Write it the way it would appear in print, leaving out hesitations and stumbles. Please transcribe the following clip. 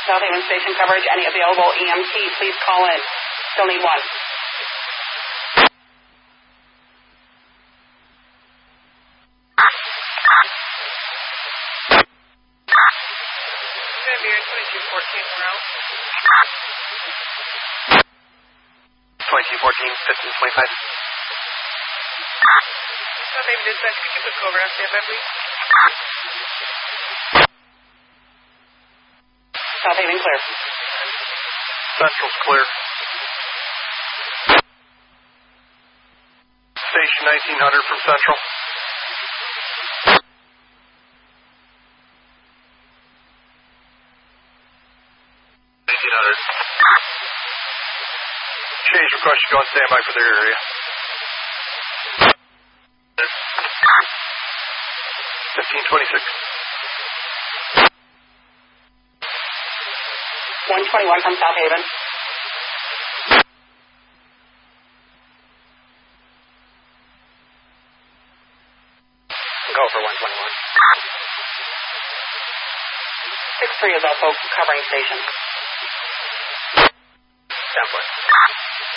South Haven station coverage. Any available EMT, please call in. Still need one. Beer 2214 around. 2214, 1525. South Haven dispatch, could you put Cobra on standby, please? South Haven clear. Central's clear. Station 1900 from Central. Change request, you go on standby for their area. 1526. 121 from South Haven. Go for 121. 6-3 is also covering station. Stand by.